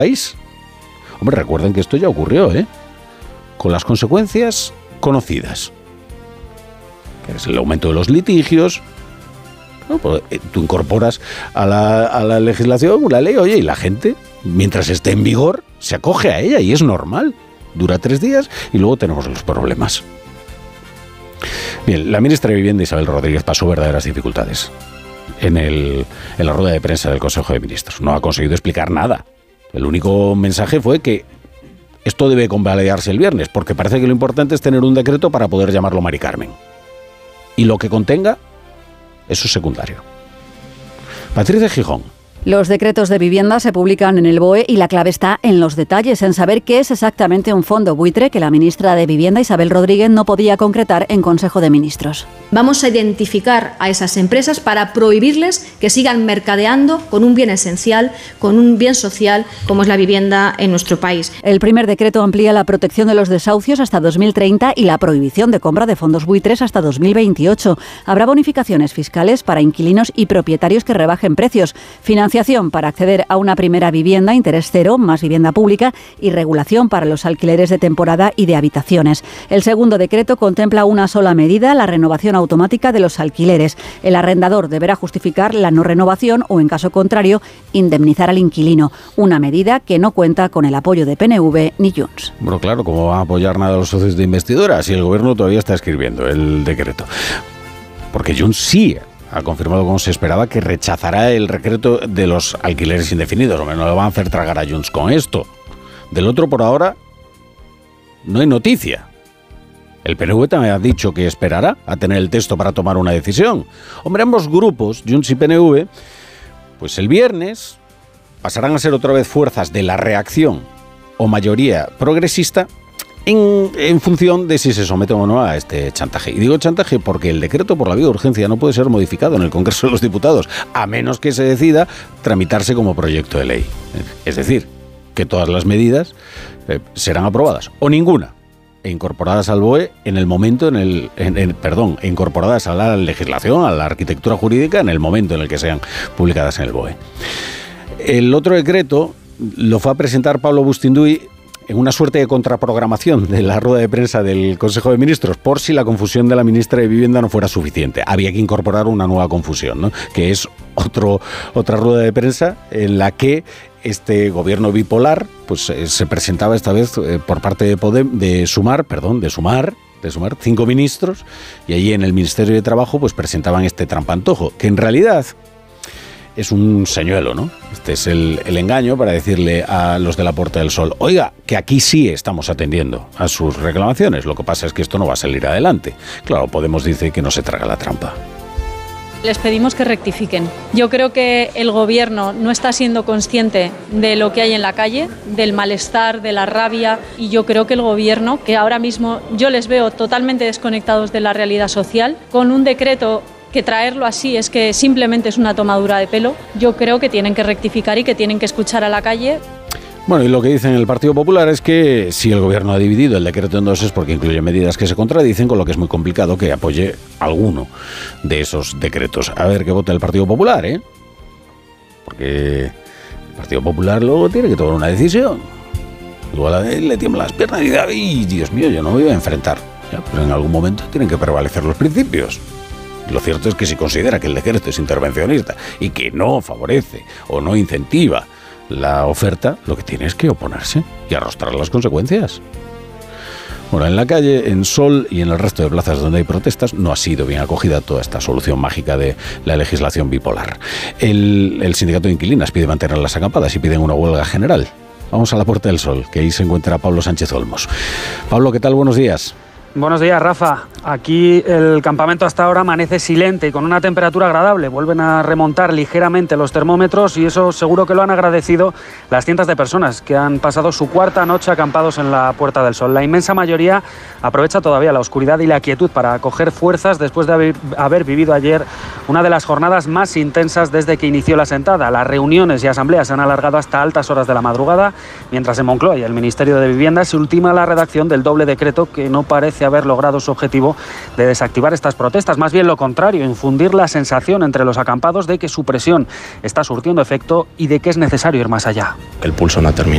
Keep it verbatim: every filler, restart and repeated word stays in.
país. Hombre, recuerden que esto ya ocurrió, ¿eh? Con las consecuencias conocidas. Que es el aumento de los litigios. No, pues, eh, tú incorporas a la, a la legislación la ley, oye, y la gente, mientras esté en vigor, se acoge a ella y es normal. Dura tres días y luego tenemos los problemas. Bien, la ministra de Vivienda, Isabel Rodríguez, pasó verdaderas dificultades en, el, en la rueda de prensa del Consejo de Ministros. No ha conseguido explicar nada. El único mensaje fue que esto debe convalidarse el viernes, porque parece que lo importante es tener un decreto para poder llamarlo Mari Carmen. Y lo que contenga, eso es secundario. Patricia Gijón. Los decretos de vivienda se publican en el B O E y la clave está en los detalles, en saber qué es exactamente un fondo buitre que la ministra de Vivienda, Isabel Rodríguez, no podía concretar en Consejo de Ministros. Vamos a identificar a esas empresas para prohibirles que sigan mercadeando con un bien esencial, con un bien social como es la vivienda en nuestro país. El primer decreto amplía la protección de los desahucios hasta dos mil treinta y la prohibición de compra de fondos buitres hasta dos mil veintiocho. Habrá bonificaciones fiscales para inquilinos y propietarios que rebajen precios, financiación para acceder a una primera vivienda, interés cero, más vivienda pública y regulación para los alquileres de temporada y de habitaciones. El segundo decreto contempla una sola medida, la renovación automática de los alquileres. El arrendador deberá justificar la no renovación o, en caso contrario, indemnizar al inquilino. Una medida que no cuenta con el apoyo de P N V ni Junts. Bueno, claro, ¿cómo va a apoyar nada a los socios de investidura si el gobierno todavía está escribiendo el decreto? Porque Junts sí ha confirmado, como se esperaba, que rechazará el decreto de los alquileres indefinidos. Hombre, no le van a hacer tragar a Junts con esto. Del otro, por ahora, no hay noticia. El P N V también ha dicho que esperará a tener el texto para tomar una decisión. Hombre, ambos grupos, Junts y P N V, pues el viernes pasarán a ser otra vez fuerzas de la reacción o mayoría progresista En, en función de si se somete o no a este chantaje. Y digo chantaje porque el decreto por la vía de urgencia no puede ser modificado en el Congreso de los Diputados, a menos que se decida tramitarse como proyecto de ley. Es decir, que todas las medidas eh, serán aprobadas, o ninguna, e incorporadas al B O E en el momento, en el, en, en, perdón, e incorporadas a la legislación, a la arquitectura jurídica, en el momento en el que sean publicadas en el B O E. El otro decreto lo fue a presentar Pablo Bustinduy en una suerte de contraprogramación de la rueda de prensa del Consejo de Ministros, por si la confusión de la ministra de Vivienda no fuera suficiente. Había que incorporar una nueva confusión, ¿no? Que es otro, otra rueda de prensa en la que este gobierno bipolar pues, eh, se presentaba esta vez eh, por parte de, Podem, de Sumar, perdón, de Sumar, de Sumar, cinco ministros, y allí en el Ministerio de Trabajo pues presentaban este trampantojo, que en realidad es un señuelo, ¿no? Este es el, el engaño para decirle a los de la Puerta del Sol, oiga, que aquí sí estamos atendiendo a sus reclamaciones, lo que pasa es que esto no va a salir adelante. Claro, Podemos dice que no se traga la trampa. Les pedimos que rectifiquen. Yo creo que el gobierno no está siendo consciente de lo que hay en la calle, del malestar, de la rabia, y yo creo que el gobierno, que ahora mismo yo les veo totalmente desconectados de la realidad social, con un decreto que traerlo así es que simplemente es una tomadura de pelo, yo creo que tienen que rectificar y que tienen que escuchar a la calle. Bueno, y lo que dicen el Partido Popular es que si el gobierno ha dividido el decreto en dos es porque incluye medidas que se contradicen, con lo que es muy complicado que apoye alguno de esos decretos. A ver qué vota el Partido Popular, ¿eh? Porque el Partido Popular luego tiene que tomar una decisión. Igual a él le tiemblan las piernas y dice, ¡ay, Dios mío, yo no me voy a enfrentar! Ya, pero en algún momento tienen que prevalecer los principios. Lo cierto es que si considera que el decreto es intervencionista y que no favorece o no incentiva la oferta, lo que tiene es que oponerse y arrostrar las consecuencias. Bueno, en la calle, en Sol y en el resto de plazas donde hay protestas no ha sido bien acogida toda esta solución mágica de la legislación bipolar. El, el sindicato de inquilinas pide mantener las acampadas y piden una huelga general. Vamos a la Puerta del Sol, que ahí se encuentra Pablo Sánchez Olmos. Pablo, ¿qué tal? Buenos días. Buenos días, Rafa. Aquí el campamento hasta ahora amanece silente y con una temperatura agradable. Vuelven a remontar ligeramente los termómetros y eso seguro que lo han agradecido las cientos de personas que han pasado su cuarta noche acampados en la Puerta del Sol. La inmensa mayoría aprovecha todavía la oscuridad y la quietud para coger fuerzas después de haber, haber vivido ayer una de las jornadas más intensas desde que inició la sentada. Las reuniones y asambleas se han alargado hasta altas horas de la madrugada, mientras en Moncloa y el Ministerio de Vivienda se ultima la redacción del doble decreto que no parece haber logrado su objetivo de desactivar estas protestas, más bien lo contrario, infundir la sensación entre los acampados de que su presión está surtiendo efecto y de que es necesario ir más allá. El pulso no ha terminado.